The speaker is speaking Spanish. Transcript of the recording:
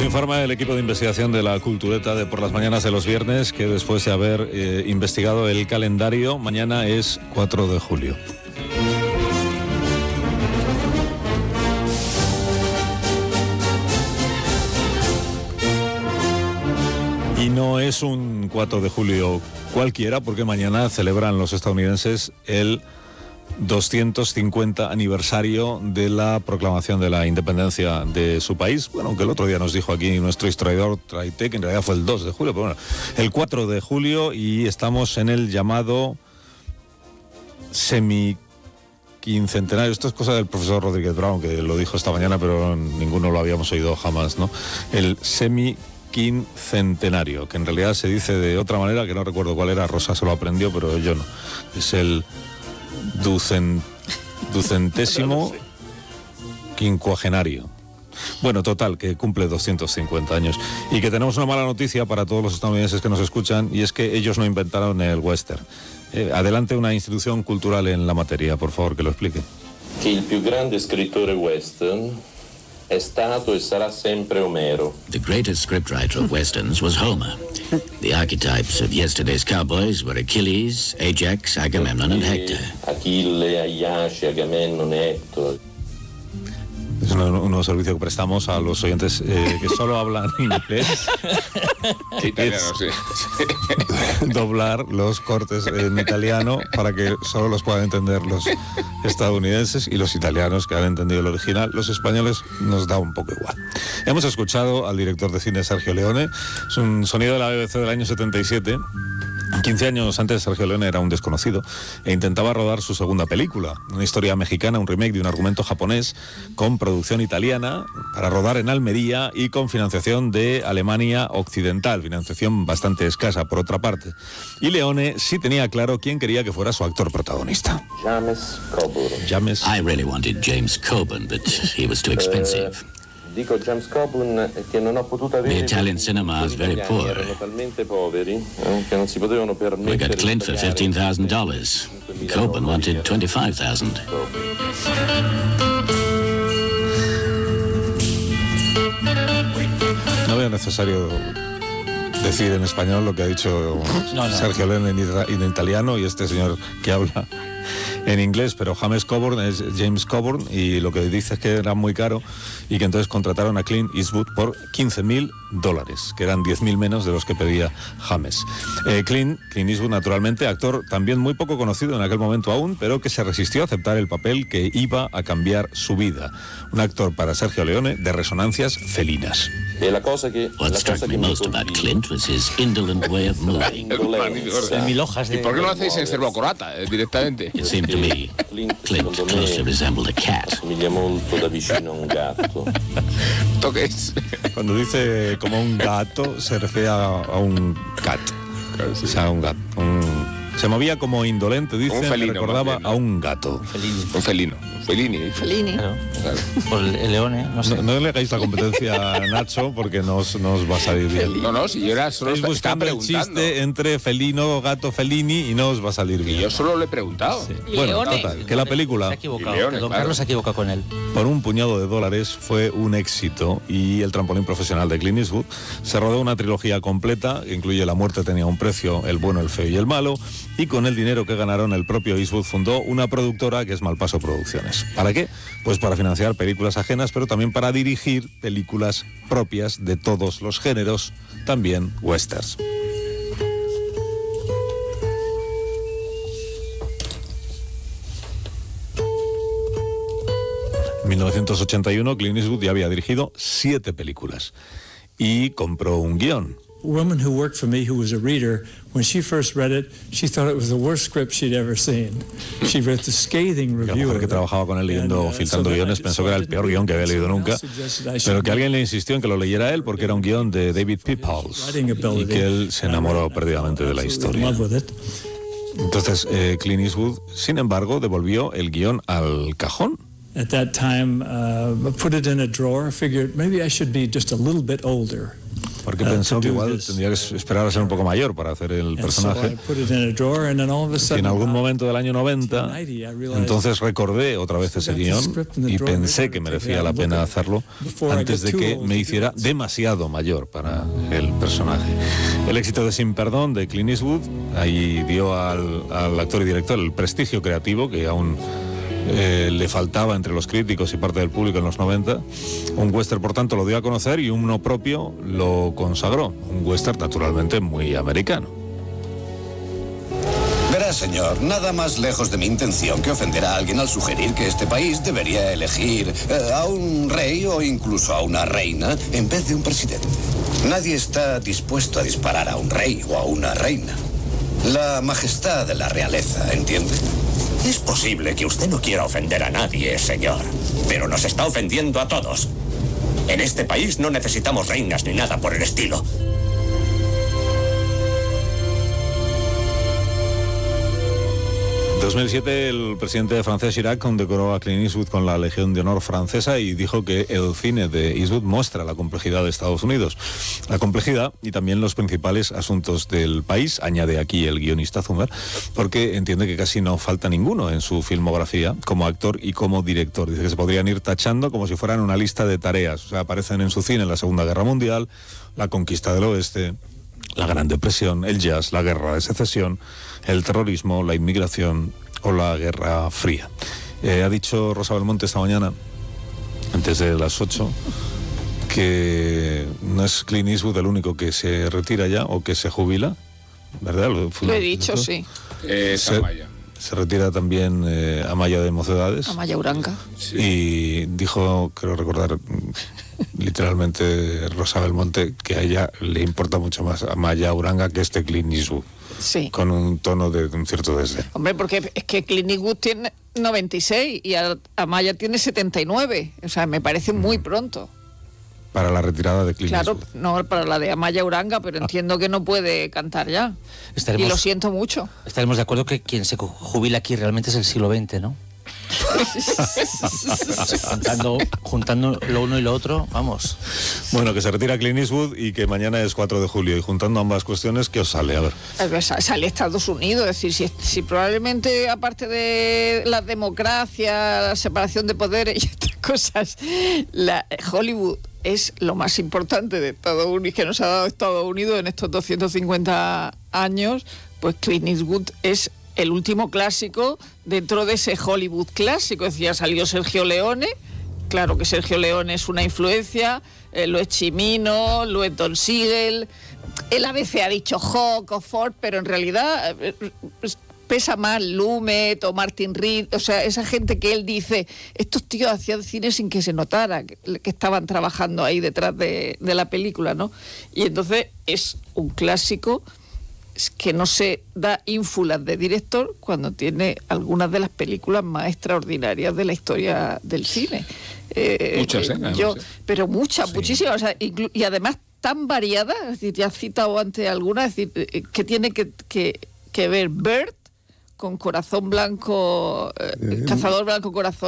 Informa el equipo de investigación de la Cultureta de por las mañanas de los viernes que después de haber investigado el calendario, mañana es 4 de julio. Y no es un 4 de julio cualquiera, porque mañana celebran los estadounidenses el 250 aniversario de la proclamación de la independencia de su país. Bueno, aunque el otro día nos dijo aquí nuestro historiador Traité que en realidad fue el 2 de julio, pero bueno, el 4 de julio, y estamos en el llamado semi-quincentenario. Esto es cosa del profesor Rodríguez Brown, que lo dijo esta mañana, pero ninguno lo habíamos oído jamás, ¿no? El semi-quincentenario, que en realidad se dice de otra manera, que no recuerdo cuál era, Rosa se lo aprendió, pero yo no. Es el ducentésimo quincuagenario. Bueno, total, que cumple 250 años. Y que tenemos una mala noticia para todos los estadounidenses que nos escuchan, y es que ellos no inventaron el western. Adelante una institución cultural en la materia, por favor, que lo explique. Que el più grande scrittore western è stato e sarà sempre Omero. The greatest scriptwriter of westerns was Homer. The archetypes of yesterday's cowboys were Achilles, Ajax, Agamemnon and Hector. Achille, Aiace, Agamemnon, Hector. Es un servicio que prestamos a los oyentes que solo hablan inglés. Italiano, sí. Doblar los cortes en italiano para que solo los puedan entender los estadounidenses y los italianos que han entendido el original. Los españoles nos da un poco igual. Hemos escuchado al director de cine Sergio Leone. Es un sonido de la BBC del año 77. 15 años antes, Sergio Leone era un desconocido e intentaba rodar su segunda película, una historia mexicana, un remake de un argumento japonés con producción italiana, para rodar en Almería y con financiación de Alemania Occidental, financiación bastante escasa por otra parte. Y Leone sí tenía claro quién quería que fuera su actor protagonista. James Coburn. I really wanted James Coburn, but he was too expensive. Dico James Coburn che non ho potuto avere. The Italian cinema is very poor. Erano talmente poveri che non si potevano permettere. We got Clint for $15,000. Coburn wanted $25,000. No veo necesario decir en español lo que ha dicho Sergio Leone en italiano y este señor que habla en inglés, pero James Coburn es James Coburn, y lo que dice es que era muy caro y que entonces contrataron a Clint Eastwood por $15,000, que eran 10,000 menos de los que pedía James. Clint Eastwood, naturalmente, actor también muy poco conocido en aquel momento aún, pero que se resistió a aceptar el papel que iba a cambiar su vida. Un actor para Sergio Leone de resonancias felinas. What struck me most about Clint was his indolent way of moving. ¿Y por qué no hacéis en servo-croata directamente? It seemed to me Clint closely resembled a cat. Somiglia molto da vicino a un gatto. ¿Esto qué es? Cuando dice como un gato, se refiere a un cat. Claro, sí. O sea, un gato. Se movía como indolente, dice, Un felino, me recordaba más bien, ¿no? a un gato. Un felino. Felini. Claro. Claro. Por el Leone, no sé. No le hagáis la competencia a Nacho porque no os va a salir bien. No, si yo era solo Estáis estaba buscando el preguntando. chiste entre felino, gato, Fellini y no os va a salir Y bien. yo solo le he preguntado. Sí. Y Bueno, Leone. total, que la película, Se ha equivocado. Y Leone, Don claro. Carlos se ha equivocado con él. por un puñado de dólares, fue un éxito, y el trampolín profesional de Clint Eastwood. Se rodó una trilogía completa, que incluye La muerte tenía un precio, El bueno, el feo y el malo, y con el dinero que ganaron, el propio Eastwood fundó una productora que es Malpaso Producciones. ¿Para qué? Pues para financiar películas ajenas, pero también para dirigir películas propias de todos los géneros, también westerns. En 1981, Clint Eastwood ya había dirigido 7 películas y compró un guión. A woman who worked for me, who was a reader, when she first read it, she thought it was the worst script she'd ever seen. She read the scathing La review mujer of que it. trabajaba con él leyendo, And, filtrando so guiones, then I pensó que era el peor guión que había leído nunca, pero que alguien le insistió en que lo leyera él porque era un guión de David Peoples y que él se enamoró perdidamente de la historia. Entonces Clint Eastwood, sin embargo, devolvió el guión al cajón. At that time, put it in a drawer, figured maybe I should be just a little bit older. Porque pensó que igual tendría que esperar a ser un poco mayor para hacer el personaje. Y en algún momento del año 90, entonces recordé otra vez ese guión y pensé que merecía la pena hacerlo antes de que me hiciera demasiado mayor para el personaje. El éxito de Sin Perdón, de Clint Eastwood, ahí dio al actor y director el prestigio creativo que aún le faltaba entre los críticos y parte del público en los 90. Un western, por tanto, lo dio a conocer y uno propio lo consagró. Un western, naturalmente, muy americano. Verá, señor, nada más lejos de mi intención que ofender a alguien al sugerir que este país debería elegir a un rey o incluso a una reina en vez de un presidente. Nadie está dispuesto a disparar a un rey o a una reina. La majestad de la realeza, ¿entiende? Es posible que usted no quiera ofender a nadie, señor, pero nos está ofendiendo a todos. En este país no necesitamos reinas ni nada por el estilo. En 2007 el presidente francés Chirac condecoró a Clint Eastwood con la Legión de Honor francesa y dijo que el cine de Eastwood muestra la complejidad de Estados Unidos. La complejidad y también los principales asuntos del país, añade aquí el guionista Zumber, porque entiende que casi no falta ninguno en su filmografía como actor y como director. Dice que se podrían ir tachando como si fueran una lista de tareas. O sea, aparecen en su cine la Segunda Guerra Mundial, la conquista del Oeste, la Gran Depresión, el jazz, la Guerra de Secesión, el terrorismo, la inmigración o la Guerra Fría. Ha dicho Rosa Belmonte esta mañana, antes de las 8, que no es Clint Eastwood el único que se retira ya o que se jubila, ¿verdad? Lo he dicho, sí. Amaya. Se retira también Amaya de Mocedades. Amaya Uranga. Sí. Y dijo, creo recordar, literalmente Rosa Belmonte, que a ella le importa mucho más Amaya Uranga que este Clint Eastwood. Sí. Con un tono de un cierto desdén. Hombre, porque es que Clint Eastwood tiene 96 y Amaya tiene 79. O sea, me parece muy pronto. Para la retirada de Clint Eastwood. Claro, no para la de Amaya Uranga, pero entiendo que no puede cantar ya. Y lo siento mucho. Estaremos de acuerdo que quien se jubila aquí realmente es el siglo XX, ¿no? juntando lo uno y lo otro, vamos. Bueno, que se retira Clint Eastwood y que mañana es 4 de julio. Y juntando ambas cuestiones, ¿qué os sale? A ver. Sale Estados Unidos, es decir, si probablemente, aparte de la democracia, la separación de poderes y estas cosas, Hollywood es lo más importante de Estados Unidos, que nos ha dado Estados Unidos en estos 250 años, pues Clint Eastwood es el último clásico dentro de ese Hollywood clásico. Es decir, ya salió Sergio Leone, claro que Sergio Leone es una influencia, lo es Cimino, lo es Don Siegel, él a veces ha dicho Hawk o Ford, pero en realidad pesa más Lumet o Martin Reed, o sea, esa gente que él dice, estos tíos hacían cine sin que se notara que estaban trabajando ahí detrás de la película, ¿no? Y entonces es un clásico que no se da ínfulas de director cuando tiene algunas de las películas más extraordinarias de la historia del cine. Muchas, pero muchas, muchísimas, o sea, y además tan variadas, es decir, ya he citado antes algunas, es decir, que tiene que ver Bird con Corazón Blanco, Cazador Blanco Corazón